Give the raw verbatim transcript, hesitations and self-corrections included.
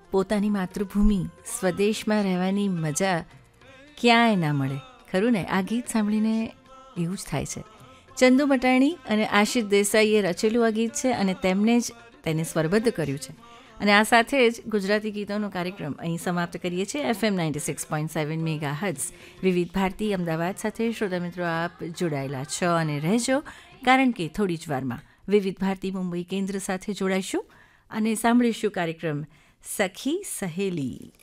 પોતાની માતૃભૂમિ સ્વદેશમાં રહેવાની મજા ક્યાંય ના મળે, ખરું ને? આ ગીત સાંભળીને એવું જ થાય છે. ચંદુ મટાણી અને આશિષ દેસાઈએ રચેલું આ ગીત છે અને તેમણે જ તેને સ્વરબદ્ધ કર્યું છે. અને આ સાથે જ ગુજરાતી ગીતોનો કાર્યક્રમ અહીં સમાપ્ત કરીએ છીએ. FM ninety six point seven mega hertz વિવિધ ભારતી અમદાવાદ સાથે શ્રોતા મિત્રો આપ જોડાયેલા છો અને રહેજો, કારણ કે થોડી જ વારમાં વિવિધ ભારતી મુંબઈ કેન્દ્ર સાથે જોડાઈશું અને સાંભળીશું કાર્યક્રમ સખી સહેલી.